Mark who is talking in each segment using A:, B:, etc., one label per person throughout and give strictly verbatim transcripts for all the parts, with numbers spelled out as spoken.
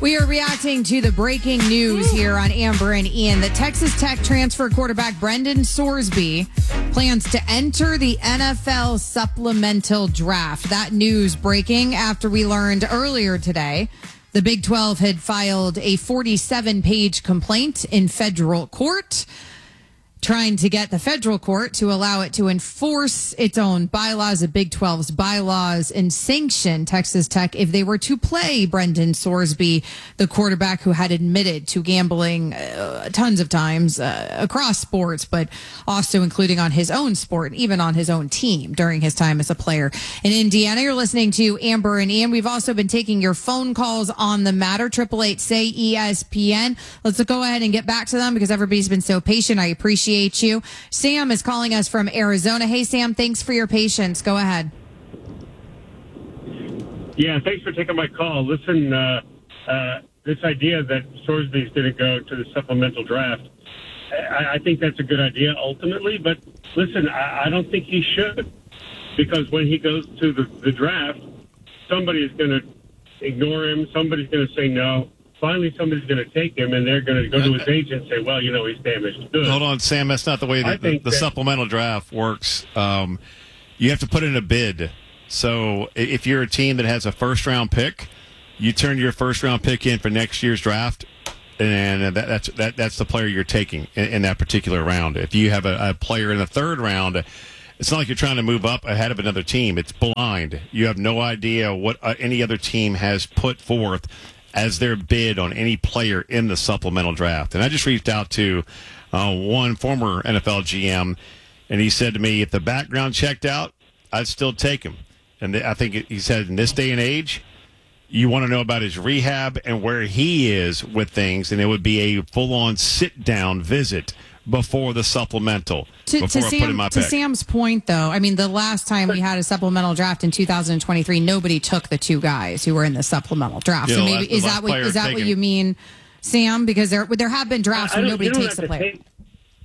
A: We are reacting to the breaking news here on Amber and Ian that Texas Tech transfer quarterback Brendan Sorsby plans to enter the N F L supplemental draft. That news breaking after we learned earlier today the Big twelve had filed a forty-seven page complaint in federal court, trying to get the federal court to allow it to enforce its own bylaws, the Big twelve's bylaws, and sanction Texas Tech if they were to play Brendan Sorsby, the quarterback who had admitted to gambling uh, tons of times uh, across sports, but also including on his own sport, and even on his own team during his time as a player in Indiana. You're listening to Amber and Ian. We've also been taking your phone calls on the matter. Triple eight say E S P N. Let's go ahead and get back to them because everybody's been so patient. I appreciate you. Sam is calling us from Arizona. Hey, Sam, thanks for your patience. Go ahead.
B: Yeah, thanks for taking my call. Listen, uh, uh, this idea that Sorsby is going to go to the supplemental draft, I, I think that's a good idea ultimately, but listen, I, I don't think he should, because when he goes to the, the draft, somebody is going to ignore him, somebody's going to say no. Finally, somebody's going to take him, and they're going to go to his agent and say, well, you know, he's damaged goods.
C: Hold on, Sam. That's not the way the, the, the supplemental draft works. Um, you have to put in a bid. So if you're a team that has a first-round pick, you turn your first-round pick in for next year's draft, and that, that's that, that's the player you're taking in, in that particular round. If you have a, a player in the third round, it's not like you're trying to move up ahead of another team. It's blind. You have no idea what uh, any other team has put forth as their bid on any player in the supplemental draft. And I just reached out to uh, one former N F L G M, and he said to me, if the background checked out, I'd still take him. And th- I think he said in this day and age, you want to know about his rehab and where he is with things, and it would be a full-on sit-down visit before the supplemental,
A: to,
C: before
A: to
C: I
A: Sam,
C: put in my
A: to
C: pick.
A: Sam's point, though, I mean, the last time we had a supplemental draft in two thousand twenty-three, nobody took the two guys who were in the supplemental draft.
C: Yeah,
A: so
C: the
A: maybe
C: last- the
A: is
C: last
A: that what
C: player
A: is that
C: taken.
A: what you mean, Sam? Because there there have been drafts
B: I- I
A: where
B: don't-
A: nobody
B: you don't
A: takes
B: have
A: the
B: to
A: player.
B: take-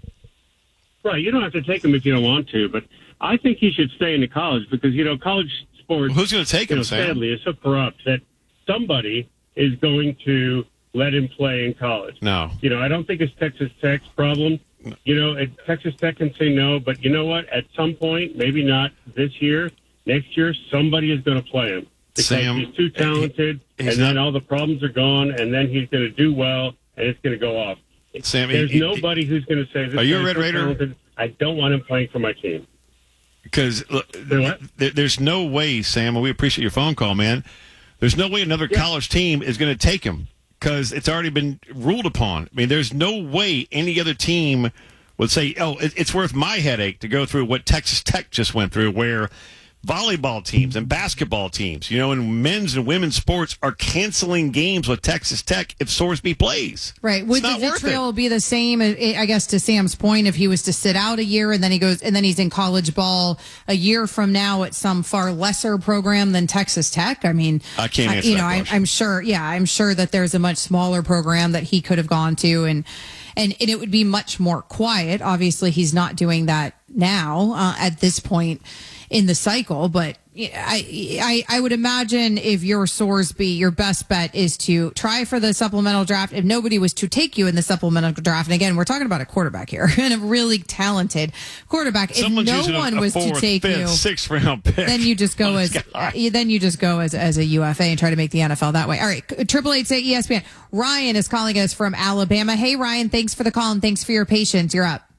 B: right, you don't have to take him if you don't want to, but I think he should stay in the college because, you know, college sports,
C: Who's going to take
B: you
C: him,
B: know,
C: Sam?
B: sadly, is so corrupt that somebody is going to let him play in college.
C: No.
B: You know, I don't think it's Texas Tech's problem. You know, it, Texas Tech can say no, but you know what? At some point, maybe not this year, next year, somebody is going to play him because
C: Sam,
B: he's too talented,
C: he- he's
B: and then
C: not-
B: all the problems are gone, and then he's going to do well, and it's going to go off.
C: Sam,
B: There's
C: he- he-
B: nobody who's going to say, this
C: Are you a
B: guy's
C: Red
B: so
C: Raider?
B: talented, I don't want him playing for my team.
C: Because
B: what?
C: there, there's no way, Sam, and we appreciate your phone call, man. There's no way another
B: Yeah.
C: college team is going to take him because it's already been ruled upon. I mean, there's no way any other team would say, oh, it, it's worth my headache to go through what Texas Tech just went through, where volleyball teams and basketball teams, you know, and men's and women's sports are canceling games with Texas Tech if Sorsby plays.
A: Right. Would
C: It's
A: the
C: not worth
A: vitriol
C: it.
A: be the same, I guess, to Sam's point, if he was to sit out a year and then he goes and then he's in college ball a year from now at some far lesser program than Texas Tech? I mean,
C: I can't answer
A: you
C: that
A: know, I,
C: question.
A: I'm sure. Yeah, I'm sure that there's a much smaller program that he could have gone to, and and, and it would be much more quiet. Obviously, he's not doing that now uh, at this point in the cycle, but I, I I would imagine if you're Sorsby, your best bet is to try for the supplemental draft. If nobody was to take you in the supplemental draft, and again, we're talking about a quarterback here, and a really talented quarterback.
C: Someone's
A: if
C: using
A: no
C: a-
A: one
C: a
A: was
C: fourth,
A: to take
C: fifth,
A: you,
C: sixth round pick.
A: then you just go
C: on
A: as
C: this guy.
A: uh, then you just go as as a U F A and try to make the N F L that way. All right, triple eight say E S P N. Ryan is calling us from Alabama. Hey, Ryan, thanks for the call and thanks for your patience. You're up.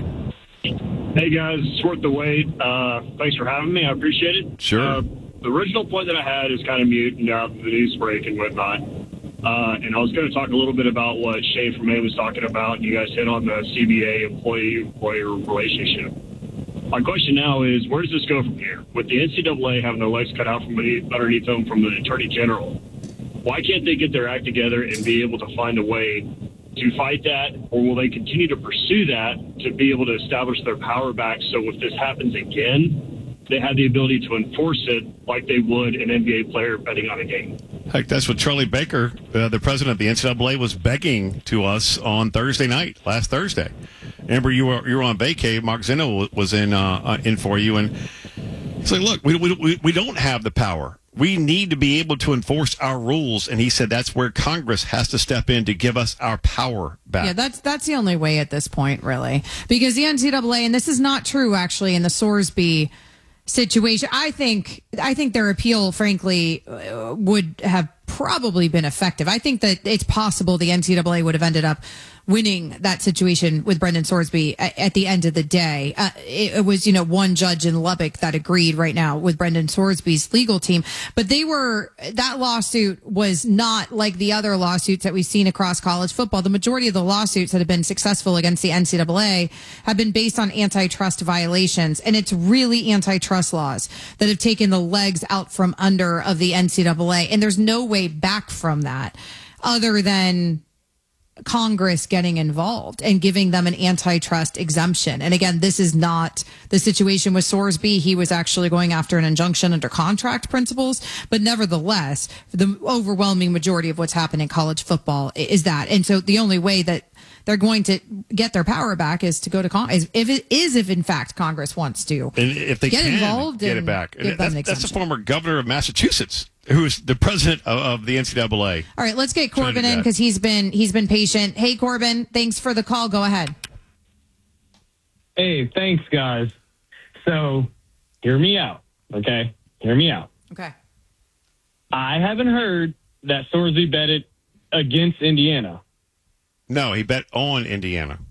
D: Hey, guys, it's worth the wait. Uh, thanks for having me. I appreciate it.
C: Sure.
D: Uh, the original point that I had is kind of mute now the news break and whatnot. Uh, and I was going to talk a little bit about what Shane from May was talking about. You guys hit on the C B A employee-employer relationship. My question now is, where does this go from here? With the N C double A having their legs cut out from beneath, underneath them from the Attorney General, why can't they get their act together and be able to find a way to fight that, or will they continue to pursue that to be able to establish their power back so if this happens again, they have the ability to enforce it like they would an N B A player betting on a game?
C: Heck, that's what Charlie Baker, uh, the president of the N C double A, was begging to us on Thursday night, last Thursday. Amber, you were you were on vacay. Mark Zeno was in uh, uh, in for you, and it's like, look, we we we don't have the power We need to be able to enforce our rules. And he said that's where Congress has to step in to give us our power back.
A: Yeah, that's that's the only way at this point, really. Because the N C double A, and this is not true, actually, in the Sorsby situation, I think I think their appeal, frankly, uh, would have probably been effective. I think that it's possible the N C double A would have ended up winning that situation with Brendan Sorsby at, at the end of the day. Uh, it, it was, you know, one judge in Lubbock that agreed right now with Brendan Sorsby's legal team. But they were, that lawsuit was not like the other lawsuits that we've seen across college football. The majority of the lawsuits that have been successful against the N C double A have been based on antitrust violations. And it's really antitrust laws that have taken the legs out from under of the N C double A. And there's no way back from that other than Congress getting involved and giving them an antitrust exemption. And again, this is not the situation with Sorsby. He was actually going after an injunction under contract principles. But nevertheless, the overwhelming majority of what's happened in college football is that. And so the only way that they're going to get their power back is to go to Congress. If it is, if in fact Congress wants to
C: and if they
A: get
C: can
A: involved,
C: get
A: and
C: it back.
A: Give
C: that's,
A: them an
C: that's the former governor of Massachusetts, who is the president of, of the N C double A.
A: All right, let's get Corbin in because he's been he's been patient. Hey, Corbin, thanks for the call. Go ahead.
E: Hey, thanks, guys. So, hear me out, okay? Hear me out.
A: Okay.
E: I haven't heard that Sorsby betted against Indiana.
C: No, he bet on Indiana.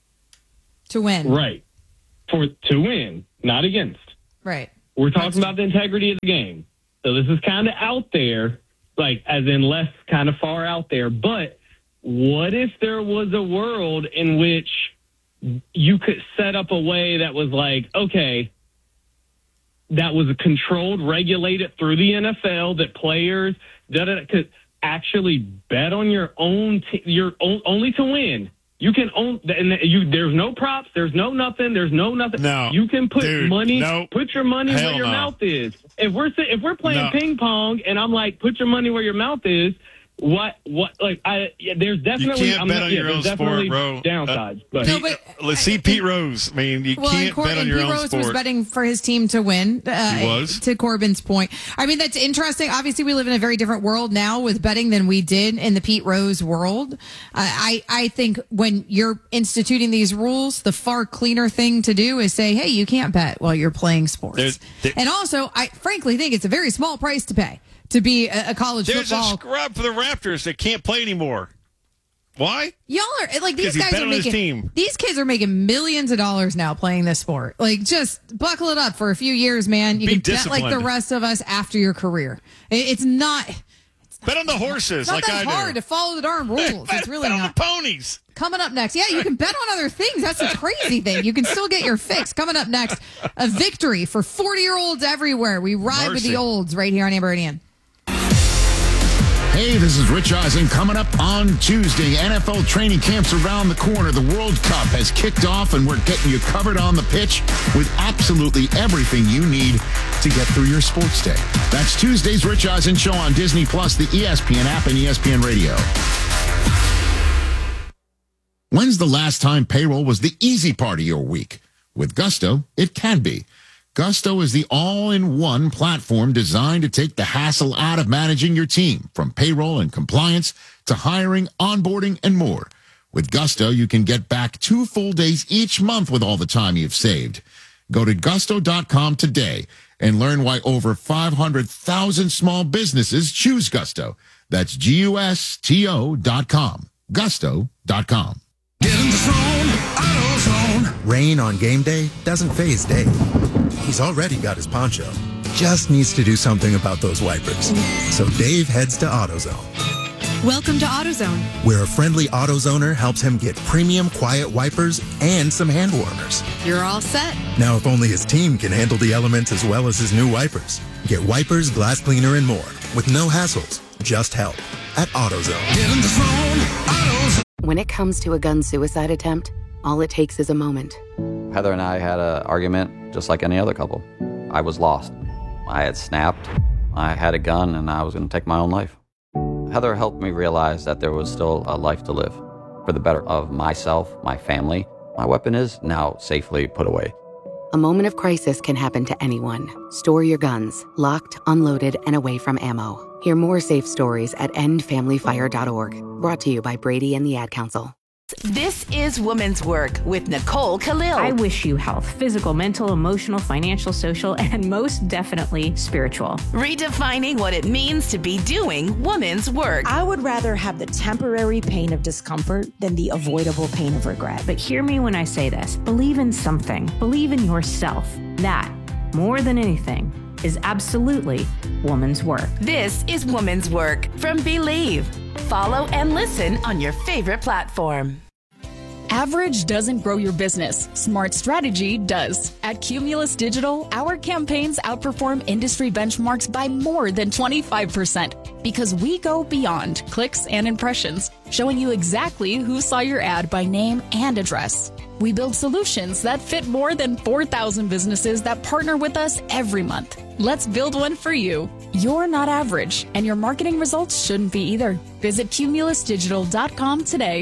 A: To win.
E: Right. For to win, not against.
A: Right.
E: We're talking That's about the integrity of the game. So this is kind of out there, like as in less kind of far out there. But what if there was a world in which you could set up a way that was like, okay, that was controlled, regulated through the N F L, that players da, da, da, could actually bet on your own, t- your own, only to win. You can own, and you. There's no props. There's no nothing. There's no nothing.
C: No,
E: you can put
C: dude,
E: money.
C: Nope.
E: Put your money
C: Hell
E: where your
C: no.
E: mouth is. If we're if we're playing
C: No.
E: ping pong, and I'm like, put your money where your mouth is. What what like I? Yeah, there's definitely.
C: You can't
E: I'm
C: bet
E: not,
C: on
E: yeah,
C: your own
E: there's
C: sport,
E: definitely
C: bro.
E: downsides,
C: Uh,
E: but,
A: No,
C: Pete,
A: but-
C: let's see Pete Rose. I mean, you
A: Well,
C: can't
A: Cor-
C: bet on
A: and
C: your
A: Pete
C: own
A: Rose
C: sport.
A: was betting for his team to win. Uh,
C: He was.
A: To Corbin's point. I mean, that's interesting. Obviously, we live in a very different world now with betting than we did in the Pete Rose world. Uh, I, I think when you're instituting these rules, the far cleaner thing to do is say, hey, you can't bet while you're playing sports.
C: There's- there-
A: and also, I frankly think it's a very small price to pay to be a, a college
C: There's
A: football.
C: a scrub for the Raptors that can't play anymore. Why?
A: Y'all are like these
C: 'Cause he
A: guys
C: bet
A: are
C: on his
A: making
C: team.
A: these kids are making millions of dollars now playing this sport. Like, just buckle it up for a few years, man. You
C: Be
A: can bet like the
C: disciplined.
A: rest of us after your career. It- It's not.
C: Bet on the horses
A: It's not
C: like
A: that
C: I
A: hard
C: do.
A: to follow the darn rules.
C: Bet,
A: It's really
C: bet on
A: not.
C: the ponies.
A: Coming up next, yeah, you can bet on other things. That's the crazy thing. You can still get your fix. Coming up next, a victory for forty-year-olds everywhere. We ride with
C: Mercy.
A: the olds right here on Amber and Ian.
F: Hey, this is Rich Eisen. Coming up on Tuesday, N F L training camps around the corner. The World Cup has kicked off, and we're getting you covered on the pitch with absolutely everything you need to get through your sports day. That's Tuesday's Rich Eisen Show on Disney Plus, the E S P N app, and E S P N Radio. When's the last time payroll was the easy part of your week? With Gusto, it can be. Gusto is the all-in-one platform designed to take the hassle out of managing your team, from payroll and compliance to hiring, onboarding, and more. With Gusto, you can get back two full days each month with all the time you've saved. Go to gusto dot com today and learn why over five hundred thousand small businesses choose Gusto. That's G U S T O dot com. gusto dot com.
G: Get in the zone, AutoZone. Rain on game day doesn't faze Dave. He's already got his poncho. Just needs to do something about those wipers. So Dave heads to AutoZone.
H: Welcome to AutoZone.
G: Where a friendly AutoZoner helps him get premium quiet wipers and some hand warmers.
H: You're all set.
G: Now, if only his team can handle the elements as well as his new wipers. Get wipers, glass cleaner, and more with no hassles. Just help at AutoZone. Get in the zone, AutoZone.
I: When it comes to a gun suicide attempt, all it takes is a moment.
J: Heather and I had an argument just like any other couple. I was lost. I had snapped. I had a gun and I was going to take my own life. Heather helped me realize that there was still a life to live for the better of myself, my family. My weapon is now safely put away.
I: A moment of crisis can happen to anyone. Store your guns, locked, unloaded, and away from ammo. Hear more safe stories at end family fire dot org. Brought to you by Brady and the Ad Council.
H: This is Women's Work with Nicole Khalil.
K: I wish you health, physical, mental, emotional, financial, social, and most definitely spiritual.
H: Redefining what it means to be doing women's work.
L: I would rather have the temporary pain of discomfort than the avoidable pain of regret.
K: But hear me when I say this. Believe in something. Believe in yourself. That, more than anything, is absolutely woman's work.
H: This is Woman's Work from Believe. Follow and listen on your favorite platform.
M: Average doesn't grow your business. Smart strategy does. At Cumulus Digital, our campaigns outperform industry benchmarks by more than twenty-five percent because we go beyond clicks and impressions, showing you exactly who saw your ad by name and address. We build solutions that fit more than four thousand businesses that partner with us every month. Let's build one for you. You're not average, and your marketing results shouldn't be either. Visit cumulus digital dot com today.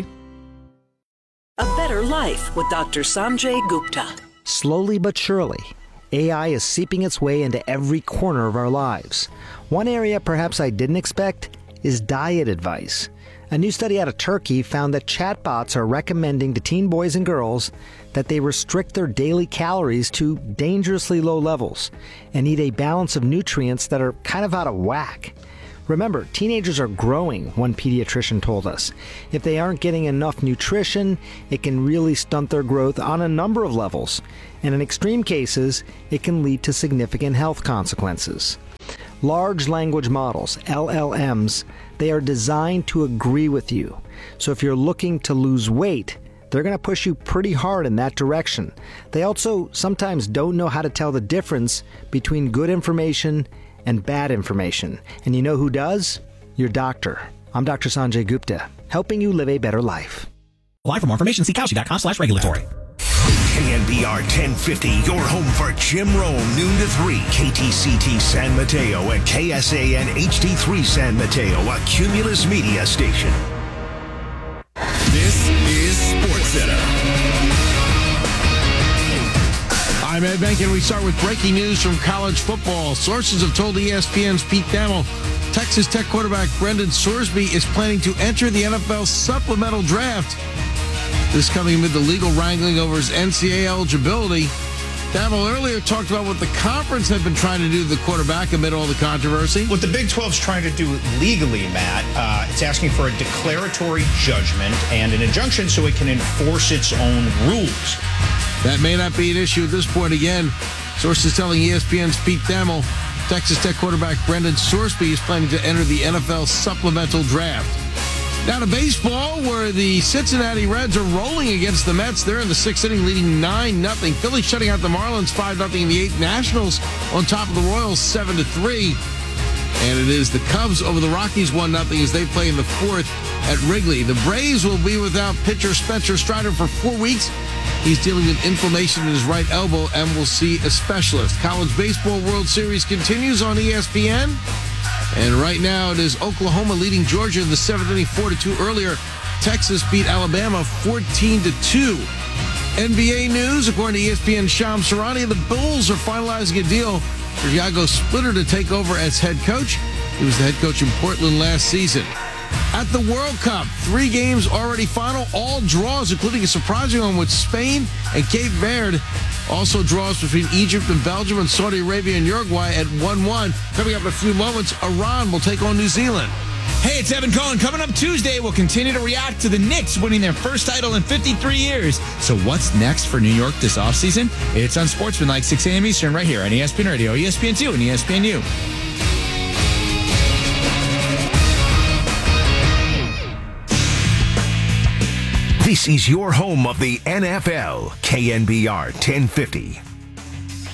N: A Better Life with Doctor Sanjay Gupta.
O: Slowly but surely, A I is seeping its way into every corner of our lives. One area perhaps I didn't expect is diet advice. A new study out of Turkey found that chatbots are recommending to teen boys and girls that they restrict their daily calories to dangerously low levels and eat a balance of nutrients that are kind of out of whack. Remember, teenagers are growing, one pediatrician told us. If they aren't getting enough nutrition, it can really stunt their growth on a number of levels. And in extreme cases, it can lead to significant health consequences. Large language models, L L Ms, they are designed to agree with you. So if you're looking to lose weight, they're going to push you pretty hard in that direction. They also sometimes don't know how to tell the difference between good information and bad information. And you know who does? Your doctor. I'm Doctor Sanjay Gupta, helping you live a better life.
P: Apply for more information. See Kalshi dot com slash regulatory.
Q: K N B R ten fifty, your home for Jim Rome, noon to three. K T C T San Mateo and K S A N H D three San Mateo, a Cumulus media station.
R: This is SportsCenter. I'm Ed Benkin. We start with breaking news from college football. Sources have told E S P N's Pete Thamel Texas Tech quarterback Brendan Sorsby is planning to enter the N F L supplemental draft. This coming amid the legal wrangling over his N C A A eligibility. Thamel earlier talked about what the conference had been trying to do to the quarterback amid all the controversy.
S: What the Big twelve is trying to do legally, Matt, uh, it's asking for a declaratory judgment and an injunction so it can enforce its own rules.
R: That may not be an issue at this point. Again, sources telling E S P N's Pete Thamel Texas Tech quarterback Brendan Sorsby is planning to enter the N F L supplemental draft. Now to baseball, where the Cincinnati Reds are rolling against the Mets. They're in the sixth inning, leading nine nothing. Phillies shutting out the Marlins five nothing in the eighth. Nationals on top of the Royals seven to three. And it is the Cubs over the Rockies one nothing as they play in the fourth at Wrigley. The Braves will be without pitcher Spencer Strider for four weeks. He's dealing with inflammation in his right elbow and will see a specialist. College Baseball World Series continues on E S P N. And right now it is Oklahoma leading Georgia in the seventh inning four to two. Earlier, Texas beat Alabama fourteen to two. N B A news, according to E S P N's Shams Charania, the Bulls are finalizing a deal for Iago Splitter to take over as head coach. He was the head coach in Portland last season. At the World Cup, three games already final, all draws, including a surprising one with Spain and Cape Verde. Also draws between Egypt and Belgium and Saudi Arabia and Uruguay at one one. Coming up in a few moments, Iran will take on New Zealand.
P: Hey, it's Evan Cohen. Coming up Tuesday, we'll continue to react to the Knicks winning their first title in fifty-three years. So what's next for New York this offseason? It's on Sportsman, six a.m. Eastern, right here on E S P N Radio, E S P N two, and E S P N U.
Q: This is your home of the N F L, K N B R ten fifty.